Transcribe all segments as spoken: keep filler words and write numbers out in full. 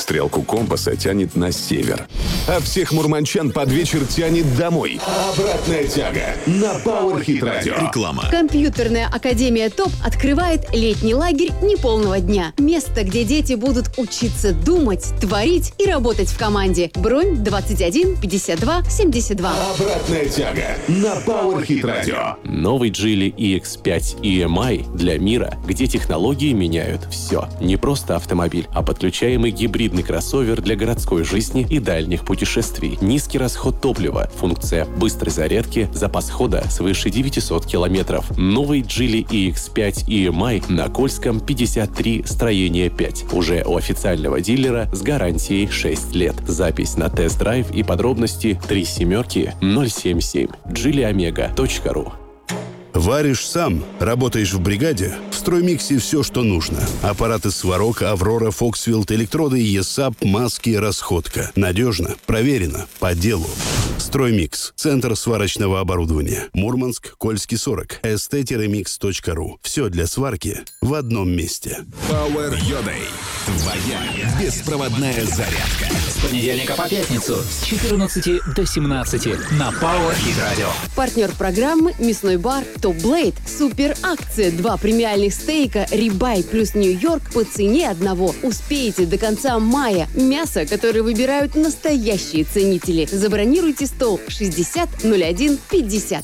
Стрелку компаса тянет на север. А всех мурманчан под вечер тянет домой. Обратная тяга на Power Hit Radio. Реклама. Компьютерная академия ТОП открывает летний лагерь неполного дня. Место, где дети будут учиться думать, творить и работать в команде. Бронь двадцать один пятьдесят два семьдесят два. Обратная тяга на Power Hit Radio. Новый Geely и икс пять и эм ай для мира, где технологии меняют все. Не просто автомобиль, а подключаемый гибридный кроссовер для городской жизни и дальних путешествий. Низкий расход топлива, функция быстрой зарядки, запас хода свыше девятьсот километров. Новый Geely и икс пять и эм ай на Кольском пятьдесят три, строение пять. Уже у официального дилера с гарантией шесть лет. Запись на тест-драйв и подробности три семерки ноль семь семь. джили омега точка ру. Варишь сам, работаешь в бригаде? В «Строймиксе» все, что нужно. Аппараты «Сварог», «Аврора», «Фоксвилд», электроды, ЕСАП, маски, расходка. Надежно, проверено, по делу. «Строймикс» — центр сварочного оборудования. Мурманск, Кольский, сорок. эс тэ микс точка ру. Все для сварки в одном месте. Power Your Day. Твоя беспроводная зарядка. С понедельника по пятницу с четырнадцати до семнадцати на Power Hit Radio. Партнер программы «Мясной бар Топ Блейд». Супер акция. Два премиальных стейка «Рибай» плюс «Нью-Йорк» по цене одного. Успеете до конца мая. Мясо, которое выбирают настоящие ценители. Забронируйте стол шестьдесят ноль один пятьдесят.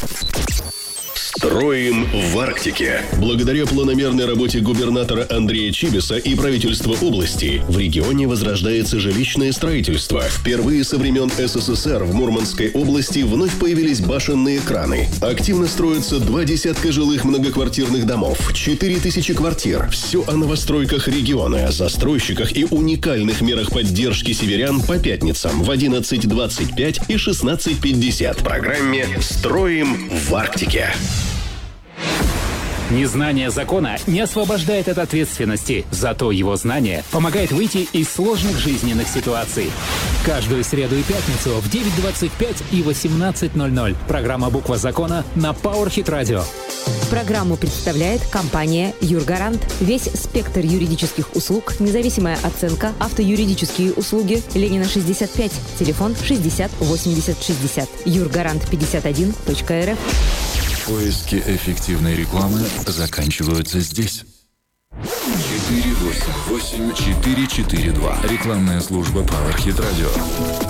Строим в Арктике. Благодаря планомерной работе губернатора Андрея Чибиса и правительства области в регионе возрождается жилищное строительство. Впервые со времен эс эс эс эр в Мурманской области вновь появились башенные краны. Активно строятся два десятка жилых многоквартирных домов, четыре тысячи квартир. Все о новостройках региона, застройщиках и уникальных мерах поддержки северян по пятницам в одиннадцать двадцать пять и шестнадцать пятьдесят в программе «Строим в Арктике». Незнание закона не освобождает от ответственности, зато его знание помогает выйти из сложных жизненных ситуаций. Каждую среду и пятницу в девять двадцать пять и восемнадцать ноль ноль. Программа «Буква закона» на Power Hit Radio. Программу представляет компания «Юргарант». Весь спектр юридических услуг, независимая оценка, автоюридические услуги. Ленина, шестьдесят пять. Телефон шестьдесят восемьдесят шестьдесят. юргарант пятьдесят один точка эр эф. Поиски эффективной рекламы заканчиваются здесь. четыре восемь восемь четыре четыре два. Рекламная служба Power Hit Radio.